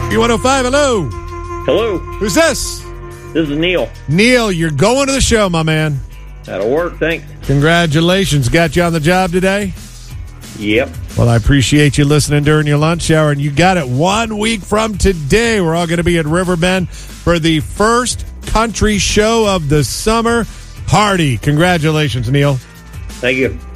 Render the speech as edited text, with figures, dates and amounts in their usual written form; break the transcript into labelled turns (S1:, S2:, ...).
S1: B105, hello.
S2: Hello,
S1: Who's this?
S2: this is Neil.
S1: Neil, you're going to the show, my man.
S2: That'll work, thanks.
S1: Congratulations. Got you on the job today?
S2: Yep.
S1: Well, I appreciate you listening during your lunch hour, and you got it 1 week from today. We're all going to be at Riverbend for the first country show of the summer. Hardy. Congratulations, Neil.
S2: Thank you.